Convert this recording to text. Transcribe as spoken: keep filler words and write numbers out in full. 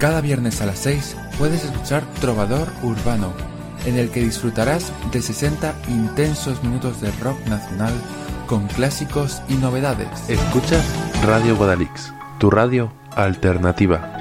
Cada viernes a las seis puedes escuchar Trovador Urbano, en el que disfrutarás de sesenta intensos minutos de rock nacional con clásicos y novedades. Escuchas Radio Guadalix, tu radio alternativa.